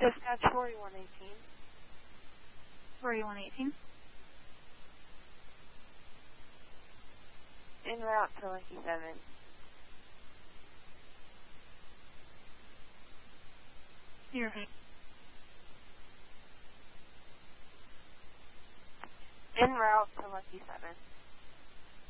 Dispatch 4118. 4118. En route to Lucky 7. You're right. En route to Lucky 7.